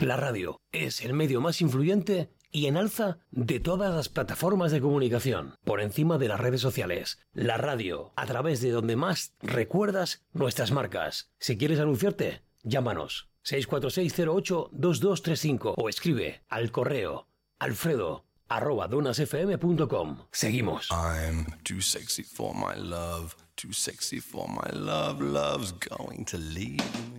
La radio es el medio más influyente y en alza de todas las plataformas de comunicación, por encima de las redes sociales. La radio, a través de donde más recuerdas nuestras marcas. Si quieres anunciarte, llámanos 646082235 o escribe al correo alfredo@donasfm.com. Seguimos. I'm too sexy for my love, too sexy for my love, love's going to leave me.